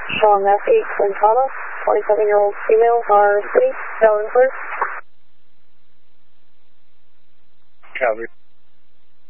Sean F. 8 Twin Thomas, 27-year-old female, car city, valid and clear. Copy.